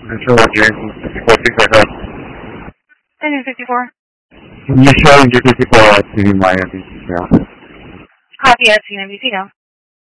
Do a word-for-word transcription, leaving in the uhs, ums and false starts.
Central Engine fifty-four six Echo. Engine fifty-four. Can you show Engine fifty-four at T V Miami? Yeah. Copy at T V N B C now.